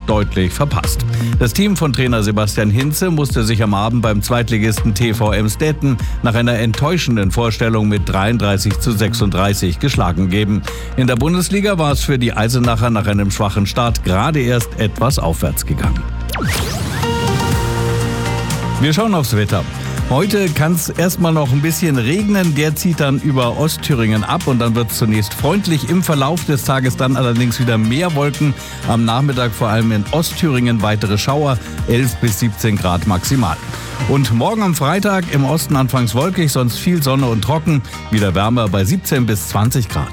deutlich verpasst. Das Team von Trainer Sebastian Hinze musste sich am Abend beim Zweitligisten TV Emstetten nach einer enttäuschenden Vorstellung mit 33:36 geschlagen geben. In der Bundesliga war es für die Eisenacher nach einem schwachen Start gerade erst etwas aufwärts gegangen. Wir schauen aufs Wetter. Heute kann es erstmal noch ein bisschen regnen, der zieht dann über Ostthüringen ab und dann wird es zunächst freundlich. Im Verlauf des Tages dann allerdings wieder mehr Wolken. Am Nachmittag vor allem in Ostthüringen weitere Schauer, 11 bis 17 Grad maximal. Und morgen am Freitag im Osten anfangs wolkig, sonst viel Sonne und trocken, wieder wärmer bei 17 bis 20 Grad.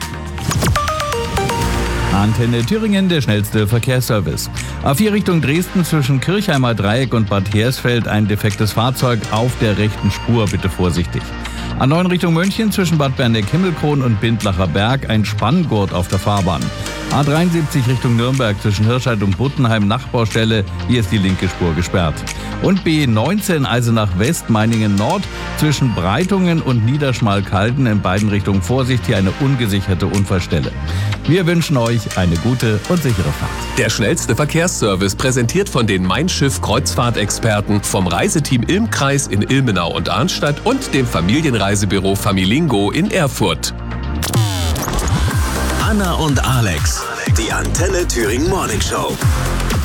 Antenne Thüringen, der schnellste Verkehrsservice. A4 Richtung Dresden zwischen Kirchheimer Dreieck und Bad Hersfeld ein defektes Fahrzeug auf der rechten Spur, bitte vorsichtig. A9 Richtung München zwischen Bad Berneck-Himmelkron und Bindlacher Berg ein Spanngurt auf der Fahrbahn. A73 Richtung Nürnberg zwischen Hirscheid und Buttenheim Nachbaustelle, hier ist die linke Spur gesperrt. Und B19 Eisenach West Meiningen Nord zwischen Breitungen und Niederschmalkalden in beiden Richtungen Vorsicht, hier eine ungesicherte Unfallstelle. Wir wünschen euch eine gute und sichere Fahrt. Der schnellste Verkehrsservice präsentiert von den Mein Schiff Kreuzfahrtexperten vom Reiseteam Ilmkreis in Ilmenau und Arnstadt und dem Familienreisebüro Familingo in Erfurt. Anna und Alex, die Antenne Thüringen Morning Show.